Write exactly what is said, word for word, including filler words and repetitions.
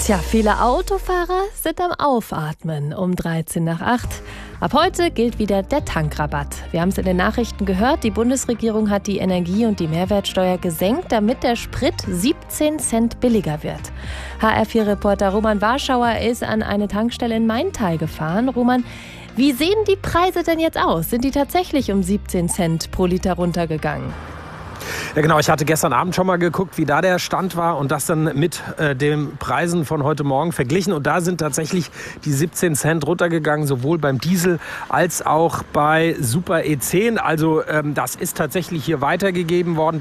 Tja, viele Autofahrer sind am Aufatmen um dreizehn nach acht. Ab heute gilt wieder der Tankrabatt. Wir haben es in den Nachrichten gehört, die Bundesregierung hat die Energie- und die Mehrwertsteuer gesenkt, damit der Sprit siebzehn Cent billiger wird. H R vier Reporter Roman Warschauer ist an eine Tankstelle in Maintal gefahren. Roman, wie sehen die Preise denn jetzt aus? Sind die tatsächlich um siebzehn Cent pro Liter runtergegangen? Ja genau, ich hatte gestern Abend schon mal geguckt, wie da der Stand war und das dann mit äh, den Preisen von heute Morgen verglichen. Und da sind tatsächlich die siebzehn Cent runtergegangen, sowohl beim Diesel als auch bei Super E zehn. Also ähm, das ist tatsächlich hier weitergegeben worden.